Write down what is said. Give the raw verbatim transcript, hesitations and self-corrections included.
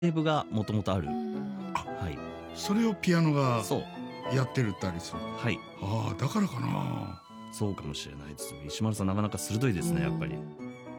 ーブがもともとある。 うん。 あ、 はい。 それをピアノがそう。 やってるたりする。 はい。 ああ、だからかな。 そうかもしれないです。石丸さんなかなか鋭いですね、やっぱり。